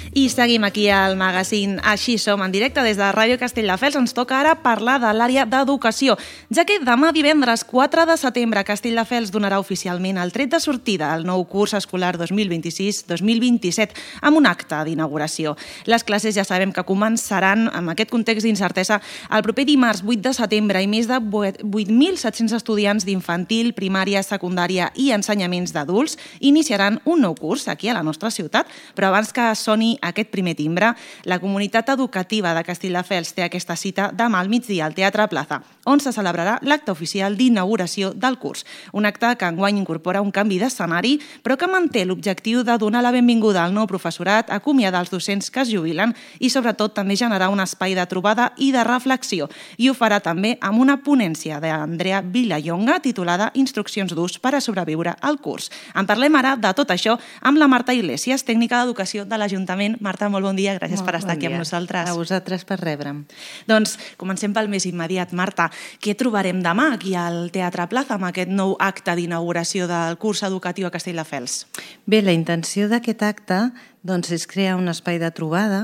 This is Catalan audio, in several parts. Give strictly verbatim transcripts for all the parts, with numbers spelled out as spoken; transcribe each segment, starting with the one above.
I seguim aquí al magazín Així som, en directe des de Ràdio Castelldefels. Ens toca ara parlar de l'àrea d'educació, ja que demà divendres quatre de setembre Castelldefels donarà oficialment el tret de sortida al nou curs escolar dos mil vint-i-sis dos mil vint-i-set amb un acte d'inauguració. Les classes ja sabem que començaran amb aquest context d'incertesa el proper dimarts vuit de setembre i més de vuit mil set-cents estudiants d'infantil, primària, secundària i ensenyaments d'adults iniciaran un nou curs aquí a la nostra ciutat, però abans que soni aquest primer timbre, la comunitat educativa de Castelldefels té aquesta cita demà al migdia al Teatre Plaza, on se celebrarà l'acte oficial d'inauguració del curs. Un acte que enguany incorpora un canvi d'escenari, però que manté l'objectiu de donar la benvinguda al nou professorat, acomiadar els docents que es jubilen i, sobretot, també generar un espai de trobada i de reflexió. I ho farà també amb una ponència d'Andrea Vilallonga titulada Instruccions d'ús per a sobreviure al curs. En parlem ara de tot això amb la Marta Iglesias, tècnica d'educació de l'Ajuntament. Marta, molt bon dia, gràcies per estar aquí amb nosaltres. A vosaltres per rebre'm. Doncs comencem pel més immediat. Marta, què trobarem demà aquí al Teatre Plaza amb aquest nou acte d'inauguració del curs educatiu a Castelldefels? Bé, la intenció d'aquest acte doncs, és crear un espai de trobada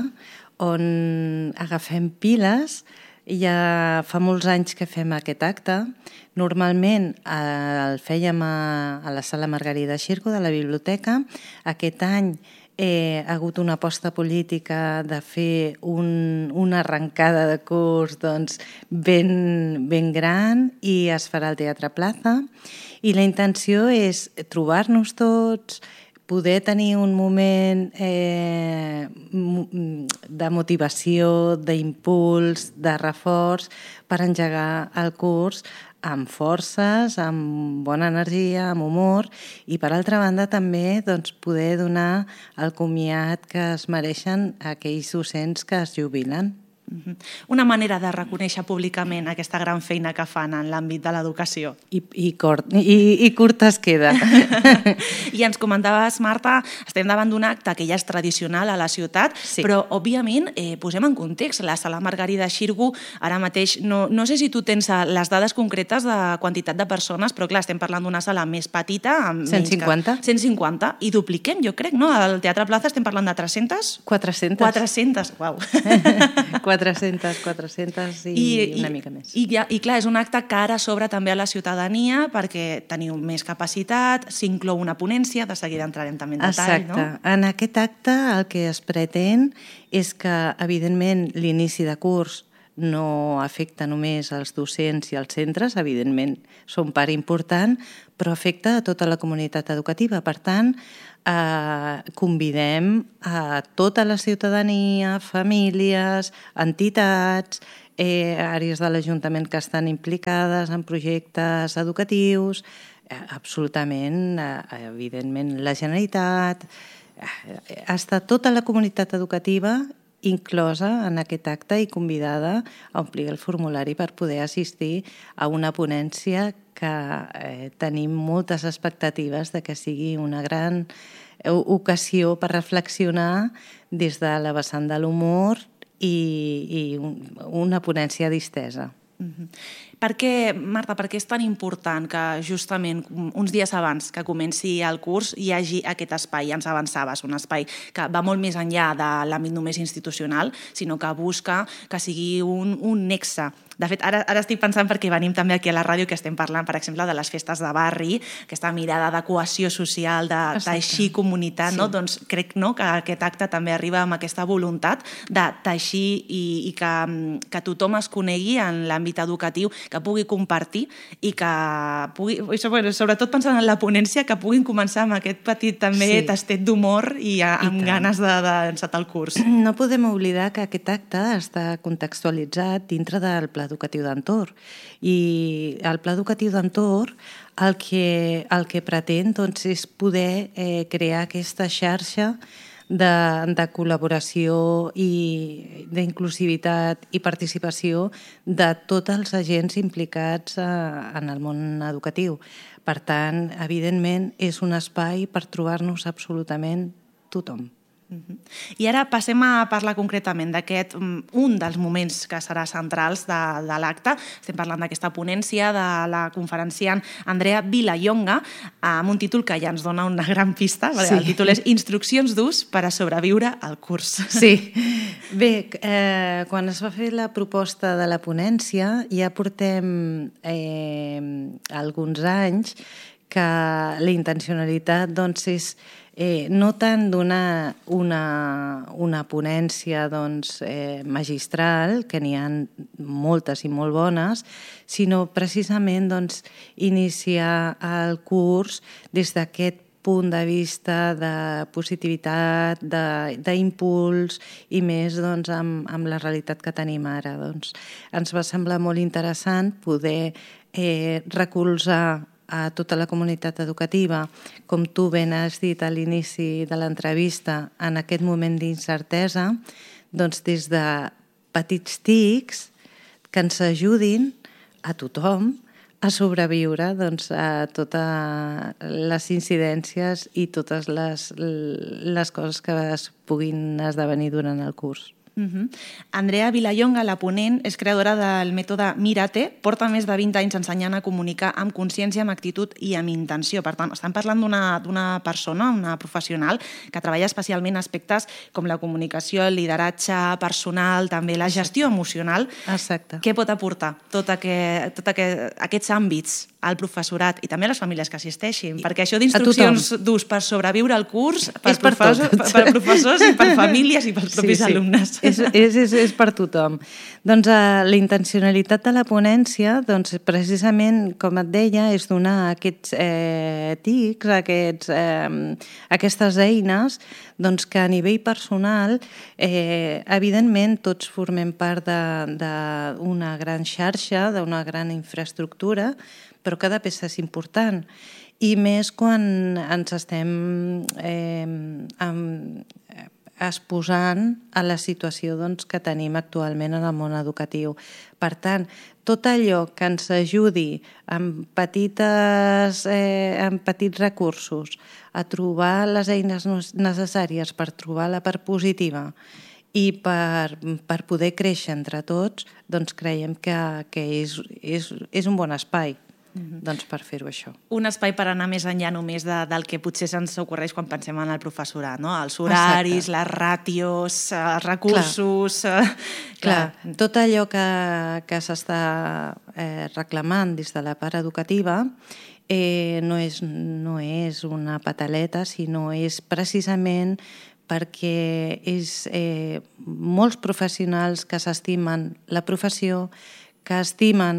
on agafem piles. Ja fa molts anys que fem aquest acte. Normalment el fèiem a, a la sala Margarida Xirgo de la biblioteca. Aquest any eh, ha hagut una aposta política de fer un, una arrencada de curs doncs, ben, ben gran i es farà al Teatre Plaza. I la intenció és trobar-nos tots, poder tenir un moment eh, de motivació, d'impuls, de reforç per engegar el curs amb forces, amb bona energia, amb humor i, per altra banda, també doncs, poder donar el comiat que es mereixen aquells docents que es jubilen. Una manera de reconèixer públicament aquesta gran feina que fan en l'àmbit de l'educació. I, i, cort, i, i curta es queda. I ens comentaves, Marta, estem davant d'un acte que ja és tradicional a la ciutat, sí. Però, òbviament, eh, posem en context, la sala Margarida Xirgo, ara mateix, no, no sé si tu tens les dades concretes de quantitat de persones, però clar, estem parlant d'una sala més petita, amb cent cinquanta. cent cinquanta, i dupliquem, jo crec, no? Al Teatre Plaza estem parlant de tres-centes? quatre-centes. quatre-centes, uau. quatre-centes, quatre-centes i, I una mica més. I, i, I clar, és un acte que ara s'obre també a la ciutadania perquè teniu més capacitat, s'inclou una ponència, de seguida entrarem també en detall, Exacte. no? En aquest acte el que es pretén és que, evidentment, l'inici de curs no afecta només els docents i els centres, evidentment són part important, però afecta a tota la comunitat educativa. Per tant, eh, convidem a tota la ciutadania, famílies, entitats, eh, àrees de l'Ajuntament que estan implicades en projectes educatius, eh, absolutament, eh, evidentment, la Generalitat, eh, està tota la comunitat educativa inclosa en aquest acte i convidada a omplir el formulari per poder assistir a una ponència que eh, tenim moltes expectatives de que sigui una gran ocasió per reflexionar des de la vessant de l'humor i, i una ponència distesa. Mm-hmm. Per què, Marta, per què és tan important que justament uns dies abans que comenci el curs hi hagi aquest espai? Ja ens avançaves, un espai que va molt més enllà de l'àmbit només institucional, sinó que busca que sigui un, un nexe. De fet, ara, ara estic pensant perquè venim també aquí a la ràdio que estem parlant, per exemple, de les festes de barri, aquesta mirada de cohesió social, de teixir comunitat, sí. No? Doncs crec no, que aquest acte també arriba amb aquesta voluntat de teixir i, i que, que tothom es conegui en l'àmbit educatiu, que pugui compartir i que pugui, sobretot pensant en la ponència, que puguin començar amb aquest petit també sí. tastet d'humor i amb I ganes d'encetar el curs. No podem oblidar que aquest acte està contextualitzat dintre del pla educatiu d'entorn i el pla educatiu d'entorn el que, el que pretén doncs, és poder eh, crear aquesta xarxa de, de col·laboració i d'inclusivitat i participació de tots els agents implicats eh, en el món educatiu. Per tant, evidentment, és un espai per trobar-nos absolutament tothom. I ara passem a parlar concretament d'aquest, un dels moments que serà centrals de, de l'acte. Estem parlant d'aquesta ponència de la conferenciant Andrea Vilallonga, amb un títol que ja ens dona una gran pista. Sí. El títol és Instruccions d'ús per a sobreviure al curs. Sí. Bé, eh, quan es va fer la proposta de la ponència, ja portem eh, alguns anys que la intencionalitat doncs, és eh, no tant donar una, una ponència doncs, eh, magistral, que n'hi ha moltes i molt bones, sinó precisament doncs, iniciar el curs des d'aquest punt de vista de positivitat, d'impuls i més doncs, amb, amb la realitat que tenim ara. Doncs, ens va semblar molt interessant poder eh, recolzar a tota la comunitat educativa, com tu ben has dit a l'inici de l'entrevista, en aquest moment d'incertesa, doncs des de petits tics que ens ajudin a tothom a sobreviure doncs, a totes les incidències i totes les, les coses que es puguin esdevenir durant el curs. Uh-huh. Andrea Vilallonga, la ponent, és creadora del mètode Mírate, porta més de vint anys ensenyant a comunicar amb consciència, amb actitud i amb intenció. Per tant, estem parlant d'una persona, una professional, que treballa especialment aspectes com la comunicació, el lideratge personal, també la gestió emocional. Exacte. Què pot aportar tot, aquest, tot aquest, aquests àmbits al professorat i també a les famílies que assisteixin? Perquè això d'instruccions d'ús per sobreviure al curs, per, per, professors, per, per professors i per famílies i pels propis sí, sí. alumnes. És, és, és, és per tothom. Doncs eh, la intencionalitat de la ponència, doncs, precisament, com et deia, és donar aquests eh, tics, aquests, eh, aquestes eines doncs, que a nivell personal, eh, evidentment, tots formem part d'una gran xarxa, d'una gran infraestructura, però cada peça és important. I més quan ens estem eh, amb, exposant a la situació doncs, que tenim actualment en el món educatiu. Per tant, tot allò que ens ajudi amb, petites, eh, amb petits recursos a trobar les eines necessàries per trobar la part positiva i per, per poder créixer entre tots, doncs creiem que, que és, és, és un bon espai. Mm-hmm. Doncs per fer-ho això. Un espai per anar més enllà només de, del que potser se'ns ocorreix quan pensem en el professorat, no? Els horaris, Exacte. Les ràtios, els recursos... Clar, eh, clar. clar. Tot allò que, que s'està eh, reclamant des de la part educativa eh, no, és, no és una pataleta, sinó és precisament perquè és eh, molts professionals que s'estimen la professió, que estimen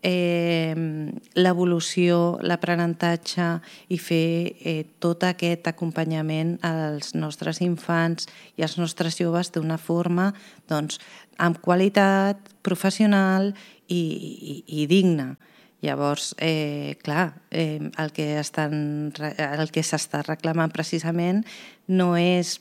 Eh, l'evolució, l'aprenentatge i fer eh, tot aquest acompanyament als nostres infants i als nostres joves d'una forma doncs, amb qualitat, professional i, i, i digna. Llavors, eh, clar, eh, el que estan, el que s'està reclamant precisament no és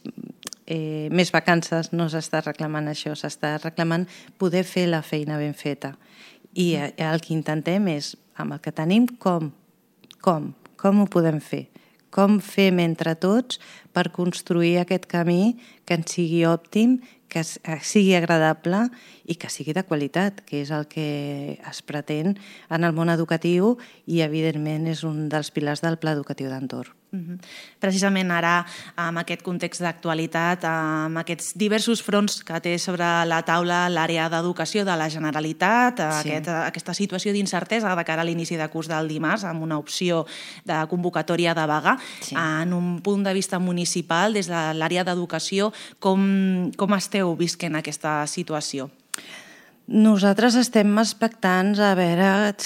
eh, més vacances, no s'està reclamant això, s'està reclamant poder fer la feina ben feta. I el que intentem és, amb el que tenim, com, com, com ho podem fer, com fem entre tots per construir aquest camí que ens sigui òptim, que sigui agradable i que sigui de qualitat, que és el que es pretén en el món educatiu i, evidentment, és un dels pilars del pla educatiu d'entorn. Mm-hmm. Precisament ara, amb aquest context d'actualitat, amb aquests diversos fronts que té sobre la taula l'àrea d'educació de la Generalitat, sí. aquest, aquesta situació d'incertesa de cara a l'inici de curs del dimarts, amb una opció de convocatòria de vaga, sí. En un punt de vista municipal, des de l'àrea d'educació, com, com esteu visquent aquesta situació? Nosaltres estem expectants a veure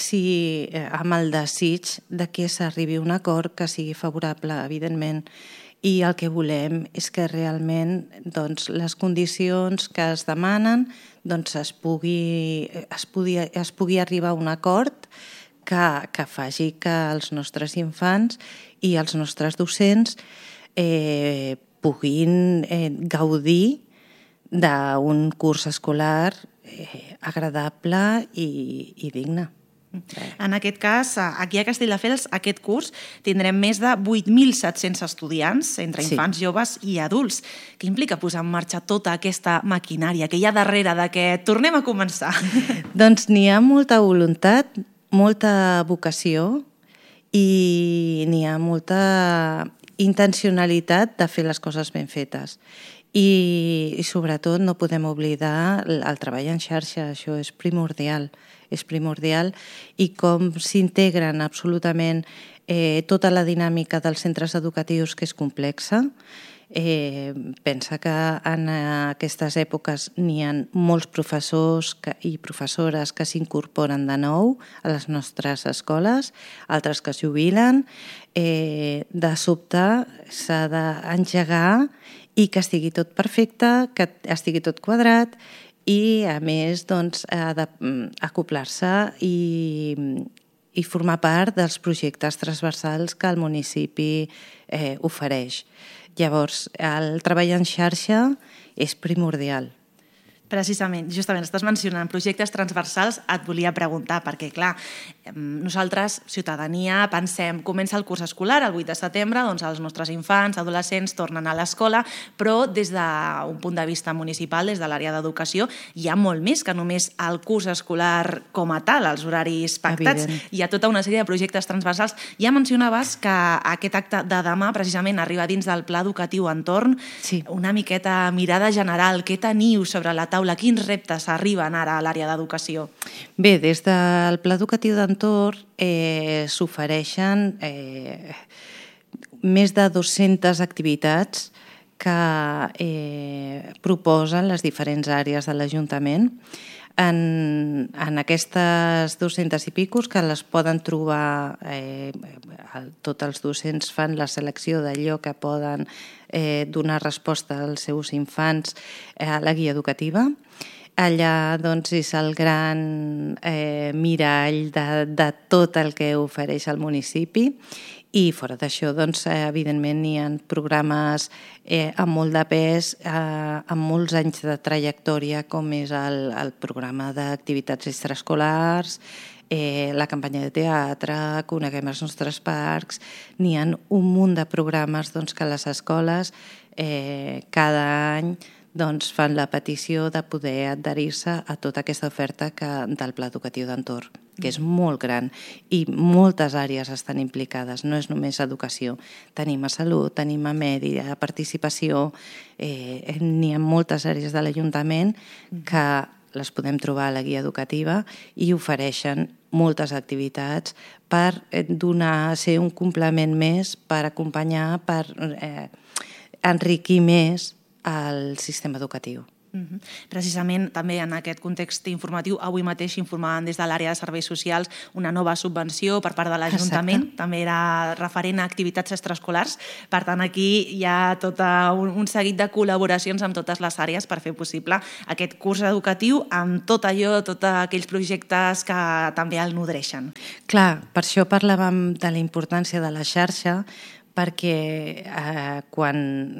si, amb el desig de que s'arribi a un acord que sigui favorable, evidentment, i el que volem és que realment doncs, les condicions que es demanen doncs, es, pugui, es, pugui, es pugui arribar a un acord que, que faci que els nostres infants i els nostres docents eh, puguin eh, gaudir d'un curs escolar eh, agradable i, i digne. En aquest cas, aquí a Castelldefels, aquest curs tindrem més de vuit mil set-cents estudiants, entre infants, sí. joves i adults. Què implica posar en marxa tota aquesta maquinària que hi ha darrere de que tornem a començar? Doncs n'hi ha molta voluntat, molta vocació i n'hi ha molta intencionalitat de fer les coses ben fetes. I, i sobretot no podem oblidar el treball en xarxa, això és primordial, és primordial i com s'integren absolutament eh, tota la dinàmica dels centres educatius, que és complexa. Eh, pensa que en aquestes èpoques n'hi ha molts professors que, i professores que s'incorporen de nou a les nostres escoles, altres que es jubilen. Eh, de sobte s'ha d'engegar i que estigui tot perfecte, que estigui tot quadrat i, a més, doncs, ha d'acoplar-se i, i formar part dels projectes transversals que el municipi eh, ofereix. Llavors, el treball en xarxa és primordial. Precisament, justament, estàs mencionant projectes transversals, et volia preguntar, perquè, clar, nosaltres, ciutadania, pensem, comença el curs escolar, el vuit de setembre, doncs els nostres infants, adolescents, tornen a l'escola, però des d'un punt de vista municipal, des de l'àrea d'educació, hi ha molt més que només el curs escolar com a tal, els horaris pactats. Evident. Hi ha tota una sèrie de projectes transversals. Ja mencionaves que aquest acte de demà, precisament, arriba dins del Pla Educatiu Entorn. Sí. Una miqueta mirada general, què teniu sobre la taula? Quins reptes arriben ara a l'àrea d'educació? Bé, des del Pla Educatiu d'Entorn eh, s'ofereixen eh, més de dues-centes activitats que eh, proposen les diferents àrees de l'Ajuntament. En, en aquestes dues-centes i picos, que les poden trobar, eh, tots els docents fan la selecció d'allò que poden eh, donar resposta als seus infants eh, a la guia educativa. Allà doncs, és el gran eh, mirall de, de tot el que ofereix el municipi. I fora d'això, doncs, evidentment, hi ha programes eh, amb molt de pes, eh, amb molts anys de trajectòria, com és el, el programa d'activitats extraescolars, eh, la campanya de teatre, Coneguem els nostres parcs. N'hi ha un munt de programes doncs, que les escoles eh, cada any doncs, fan la petició de poder adherir-se a tota aquesta oferta que, del Pla Educatiu d'Entorn, que és molt gran i moltes àrees estan implicades, no és només educació. Tenim a salut, tenim a medi, a participació, eh, n'hi ha moltes àrees de l'Ajuntament que les podem trobar a la guia educativa i ofereixen moltes activitats per donar, ser un complement més, per acompanyar, per eh, enriquir més el sistema educatiu. Uh-huh. Precisament també en aquest context informatiu, avui mateix informaven des de l'àrea de serveis socials una nova subvenció per part de l'Ajuntament. Exacte. També era referent a activitats extraescolars. Per tant, aquí hi ha tot un, un seguit de col·laboracions amb totes les àrees per fer possible aquest curs educatiu amb tot allò, tots aquells projectes que també el nodreixen. Clar, per això parlàvem de la importància de la xarxa, perquè eh, quan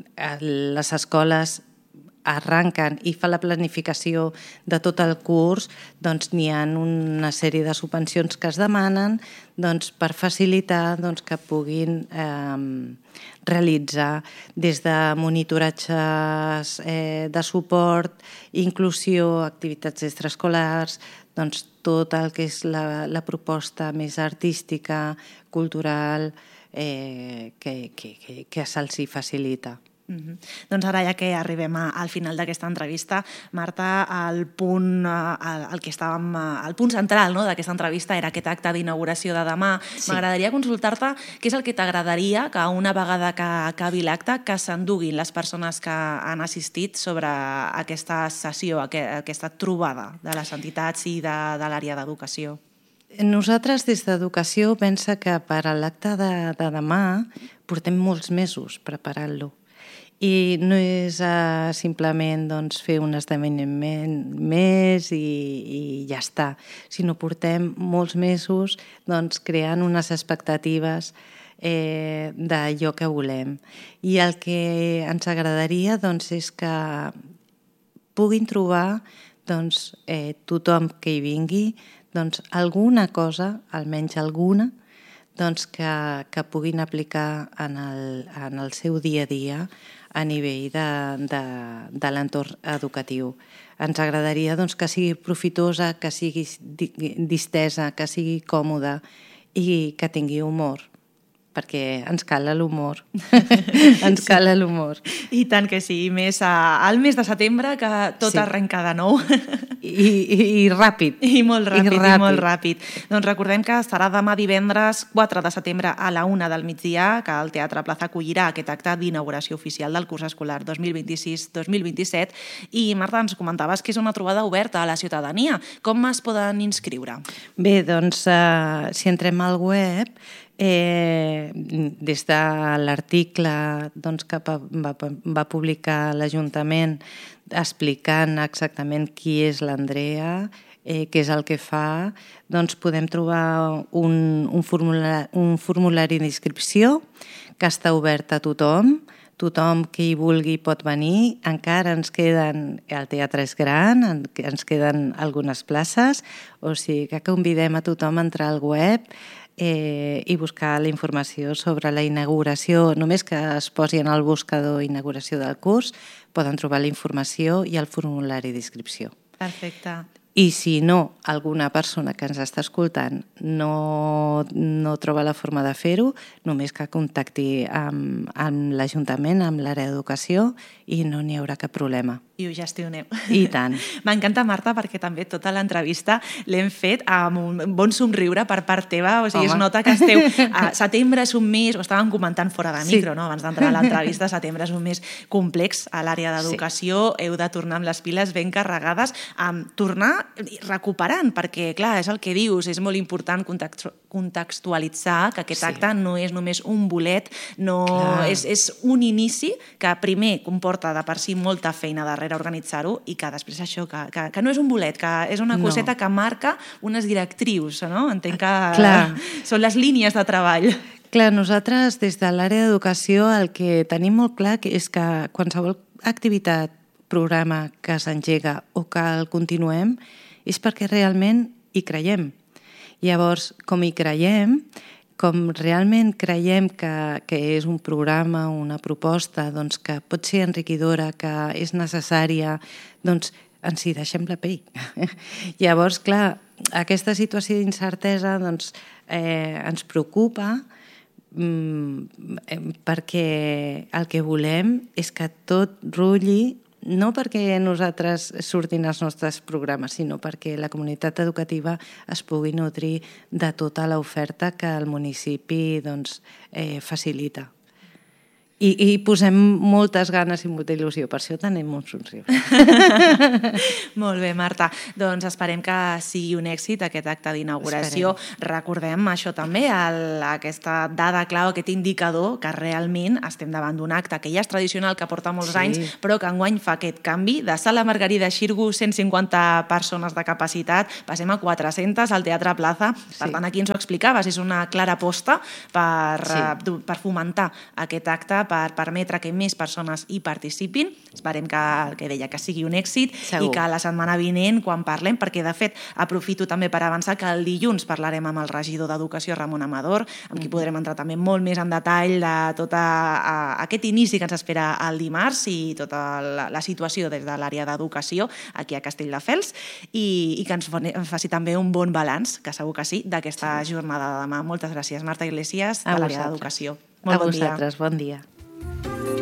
les escoles arranquen i fan la planificació de tot el curs, doncs n'hi ha una sèrie de subvencions que es demanen doncs, per facilitar doncs, que puguin eh, realitzar des de monitoratges eh, de suport, inclusió, activitats extraescolars, doncs, tot el que és la, la proposta més artística, cultural, eh, que, que, que, que se'ls hi facilita. Uh-huh. Doncs ara, ja que arribem a, al final d'aquesta entrevista, Marta, el punt, el, el que estàvem, el punt central, no, d'aquesta entrevista era aquest acte d'inauguració de demà. Sí. M'agradaria consultar-te què és el que t'agradaria que una vegada que acabi l'acte que s'enduguin les persones que han assistit sobre aquesta sessió, aquesta trobada de les entitats i de, de l'àrea d'educació. Nosaltres, des d'Educació, pensa que per a l'acte de, de demà portem molts mesos preparant-lo. I no és uh, simplement doncs, fer un esdeveniment més i, i ja està, sinó portem molts mesos doncs, creant unes expectatives eh, d'allò que volem. I el que ens agradaria doncs, és que puguin trobar doncs, eh, tothom que hi vingui doncs alguna cosa, almenys alguna, doncs que, que puguin aplicar en el, en el seu dia a dia a nivell de, de, de l'entorn educatiu. Ens agradaria doncs, que sigui profitosa, que sigui distesa, que sigui còmoda i que tingui humor, perquè ens cala l'humor. Ens cala l'humor. I tant que sí, més a, al mes de setembre, que tot sí. arrenca de nou. I, i, i ràpid. I molt ràpid, i, ràpid. i molt ràpid. Doncs recordem que serà demà divendres quatre de setembre a la una del migdia, que el Teatre Plaza acollirà aquest acte d'inauguració oficial del curs escolar dos mil vint-i-sis dos mil vint-i-set. I Marta, ens comentaves que és una trobada oberta a la ciutadania. Com es poden inscriure? Bé, doncs, eh, si entrem al web, Eh, des de l'article doncs, que va, va publicar l'Ajuntament explicant exactament qui és l'Andrea, eh, què és el que fa, doncs podem trobar un, un, formulari, un formulari d'inscripció que està obert a tothom. Tothom que hi vulgui pot venir. Encara ens queden, el teatre és gran, ens queden algunes places, o sigui que convidem a tothom a entrar al web Eh, i buscar la informació sobre la inauguració. Només que es posi en el buscador inauguració del curs poden trobar la informació i el formulari d'inscripció. Perfecte. I si no, alguna persona que ens està escoltant no, no troba la forma de fer-ho, només que contacti amb, amb l'Ajuntament, amb l'àrea d'educació, i no n'hi haurà cap problema. I ho gestioneu. I tant. M'encanta, Marta, perquè també tota l'entrevista l'hem fet amb un bon somriure per part teva, o sigui, Home. es nota que esteu... A setembre és un mes, ho estàvem comentant fora de micro, sí. no? Abans d'entrar a l'entrevista, setembre és un mes complex a l'àrea d'educació, sí. heu de tornar amb les piles ben carregades, amb tornar recuperant, perquè, clar, és el que dius, és molt important contextualitzar que aquest sí. acte no és només un bolet, no és, és un inici que primer comporta de per si molta feina darrere organitzar-ho i que després això, que, que, que no és un bolet, que és una coseta no. que marca unes directrius, no? Entenc que Clar. són les línies de treball. Clar, nosaltres des de l'àrea d'educació el que tenim molt clar és que qualsevol activitat, programa que s'engega o que el continuem és perquè realment hi creiem. Llavors, com hi creiem, com realment creiem que, que és un programa, una proposta doncs, que pot ser enriquidora, que és necessària, doncs ens hi deixem la pell. Llavors, clar, aquesta situació d'incertesa doncs, eh, ens preocupa mm, perquè el que volem és que tot rulli, no perquè nosaltres surtin els nostres programes, sinó perquè la comunitat educativa es pugui nodrir de tota l'oferta que el municipi doncs, eh, facilita. I, I posem moltes ganes i molta il·lusió, per això tenim un somriure. Molt bé, Marta. Doncs esperem que sigui un èxit aquest acte d'inauguració. Recordem això també, el, aquesta dada clau, aquest indicador, que realment estem davant d'un acte que ja és tradicional, que porta molts sí. anys, però que enguany fa aquest canvi. De Sala Margarida Xirgu, cent cinquanta persones de capacitat, passem a quatre-centes al Teatre Plaza. Per sí. tant, aquí ens ho explicaves, és una clara aposta per, sí. per fomentar aquest acte, per permetre que més persones hi participin. Esperem que, que deia que sigui un èxit Segur. I que la setmana vinent, quan parlem, perquè de fet aprofito també per avançar que el dilluns parlarem amb el regidor d'Educació, Ramon Amador, amb qui podrem entrar també molt més en detall de tot aquest inici que ens espera el dimarts i tota la, la situació des de l'àrea d'educació aquí a Castelldefels i, i que ens faci també un bon balanç, que segur que sí, d'aquesta sí. jornada de demà. Moltes gràcies, Marta Iglesias, de l'àrea d'educació. Molt a bon vosaltres, dia. Bon dia.